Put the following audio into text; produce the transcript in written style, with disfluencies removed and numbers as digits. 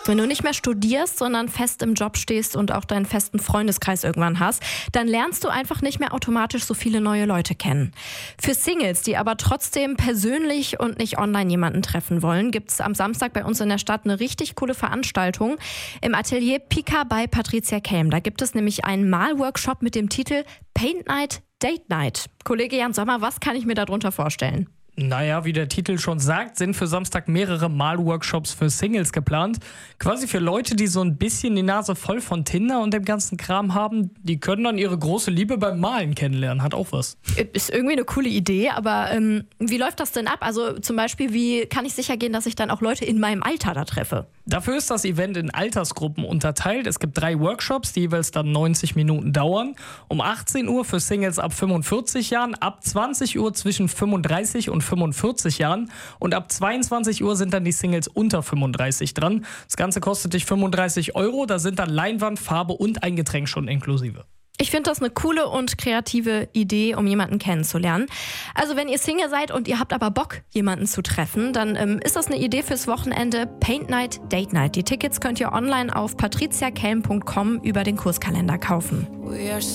Wenn du nicht mehr studierst, sondern fest im Job stehst und auch deinen festen Freundeskreis irgendwann hast, dann lernst du einfach nicht mehr automatisch so viele neue Leute kennen. Für Singles, die aber trotzdem persönlich und nicht online jemanden treffen wollen, gibt es am Samstag bei uns in der Stadt eine richtig coole Veranstaltung im Atelier Pika bei Patricia Kelm. Da gibt es nämlich einen Malworkshop mit dem Titel Paint Night, Date Night. Kollege Jan Sommer, was kann ich mir darunter vorstellen? Naja, wie der Titel schon sagt, sind für Samstag mehrere Malworkshops für Singles geplant. Quasi für Leute, die so ein bisschen die Nase voll von Tinder und dem ganzen Kram haben. Die können dann ihre große Liebe beim Malen kennenlernen. Hat auch was. Ist irgendwie eine coole Idee, aber wie läuft das denn ab? Also zum Beispiel, wie kann ich sicher gehen, dass ich dann auch Leute in meinem Alter da treffe? Dafür ist das Event in Altersgruppen unterteilt. Es gibt 3 Workshops, die jeweils dann 90 Minuten dauern. Um 18 Uhr für Singles ab 45 Jahren, ab 20 Uhr zwischen 35 und 45 Jahren und ab 22 Uhr sind dann die Singles unter 35 dran. Das Ganze kostet dich 35 €, da sind dann Leinwand, Farbe und ein Getränk schon inklusive. Ich finde das eine coole und kreative Idee, um jemanden kennenzulernen. Also wenn ihr Single seid und ihr habt aber Bock, jemanden zu treffen, dann ist das eine Idee fürs Wochenende Paint Night, Date Night. Die Tickets könnt ihr online auf patriziakelm.com über den Kurskalender kaufen.